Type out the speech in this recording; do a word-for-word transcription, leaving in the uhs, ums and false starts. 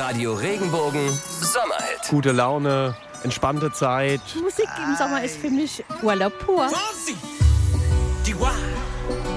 Radio Regenbogen Sommerhit. Gute Laune, entspannte Zeit. Musik im Sommer ist für mich Urlaub pur. Die